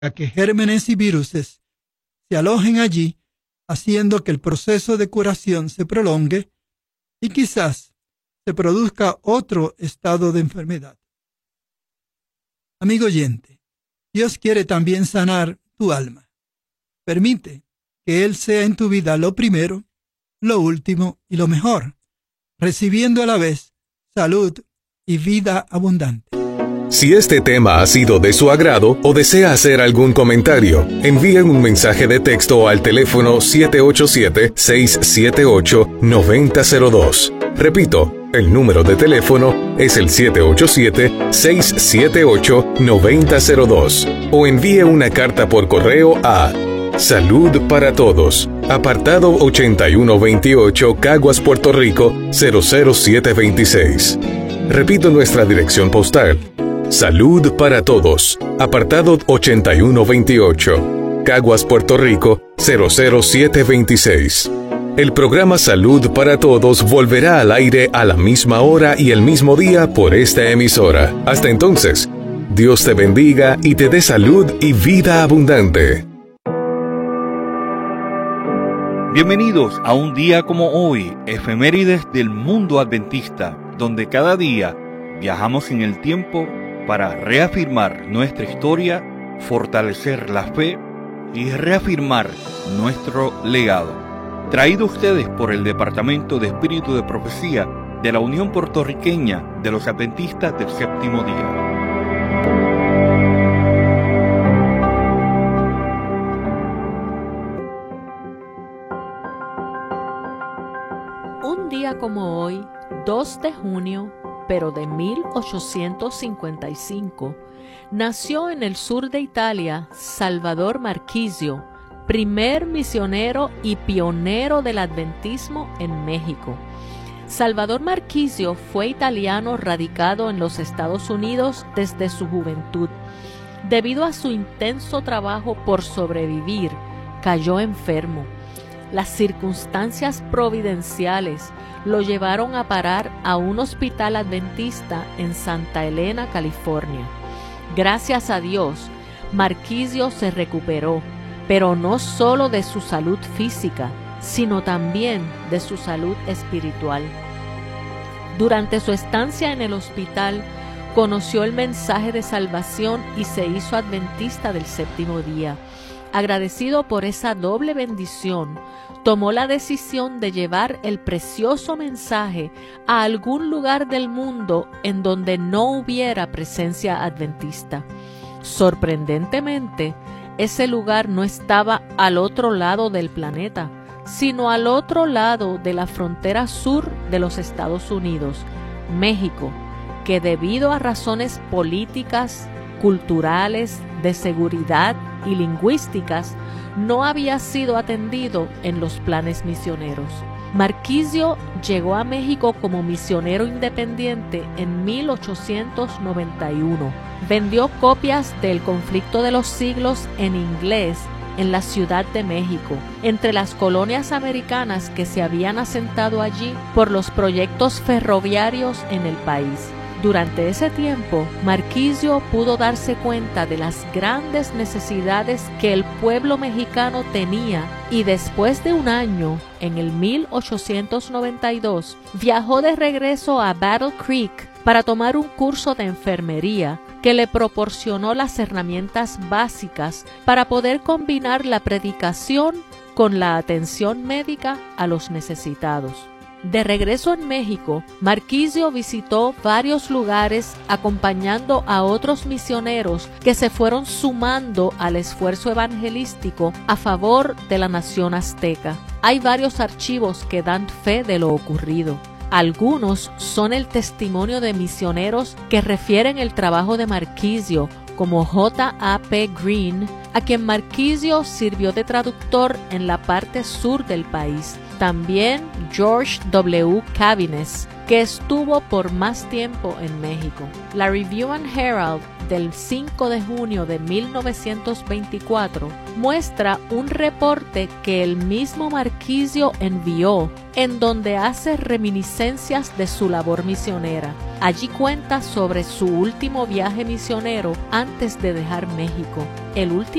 a que gérmenes y viruses se alojen allí, haciendo que el proceso de curación se prolongue y quizás se produzca otro estado de enfermedad. Amigo oyente, Dios quiere también sanar tu alma. Permite que Él sea en tu vida lo primero, lo último y lo mejor, recibiendo a la vez salud y vida abundante. Si este tema ha sido de su agrado o desea hacer algún comentario, envíen un mensaje de texto al teléfono 787-678-9002. Repito, el número de teléfono es el 787-678-9002. O envíe una carta por correo a Salud para Todos, apartado 8128, Caguas, Puerto Rico, 00726. Repito nuestra dirección postal. Salud para Todos, apartado 8128, Caguas, Puerto Rico, 00726. El programa Salud para Todos volverá al aire a la misma hora y el mismo día por esta emisora. Hasta entonces, Dios te bendiga y te dé salud y vida abundante. Bienvenidos a un día como hoy, efemérides del mundo adventista, donde cada día viajamos en el tiempo para reafirmar nuestra historia, fortalecer la fe y reafirmar nuestro legado. Traído a ustedes por el Departamento de Espíritu de Profecía de la Unión Puertorriqueña de los Adventistas del Séptimo Día. Un día como hoy, 2 de junio, pero de 1855, nació en el sur de Italia Salvador Marchisio, primer misionero y pionero del adventismo en México. Salvador Marchisio fue italiano radicado en los Estados Unidos desde su juventud. Debido a su intenso trabajo por sobrevivir, cayó enfermo. Las circunstancias providenciales lo llevaron a parar a un hospital adventista en Santa Elena, California. Gracias a Dios, Marchisio se recuperó, pero no solo de su salud física, sino también de su salud espiritual. Durante su estancia en el hospital, conoció el mensaje de salvación y se hizo adventista del séptimo día. Agradecido por esa doble bendición, tomó la decisión de llevar el precioso mensaje a algún lugar del mundo en donde no hubiera presencia adventista. Sorprendentemente, ese lugar no estaba al otro lado del planeta, sino al otro lado de la frontera sur de los Estados Unidos, México, que debido a razones políticas, culturales, de seguridad y lingüísticas, no había sido atendido en los planes misioneros. Marchisio llegó a México como misionero independiente en 1891. Vendió copias del Conflicto de los Siglos en inglés en la Ciudad de México, entre las colonias americanas que se habían asentado allí por los proyectos ferroviarios en el país. Durante ese tiempo, Marchisio pudo darse cuenta de las grandes necesidades que el pueblo mexicano tenía y después de un año, en el 1892, viajó de regreso a Battle Creek para tomar un curso de enfermería que le proporcionó las herramientas básicas para poder combinar la predicación con la atención médica a los necesitados. De regreso en México, Marchisio visitó varios lugares acompañando a otros misioneros que se fueron sumando al esfuerzo evangelístico a favor de la nación azteca. Hay varios archivos que dan fe de lo ocurrido. Algunos son el testimonio de misioneros que refieren el trabajo de Marchisio, como J.A.P. Green, a quien Marchisio sirvió de traductor en la parte sur del país. También George W. Cavines, que estuvo por más tiempo en México. La Review and Herald del 5 de junio de 1924 muestra un reporte que el mismo Marchisio envió, en donde hace reminiscencias de su labor misionera. Allí cuenta sobre su último viaje misionero antes de dejar México. el último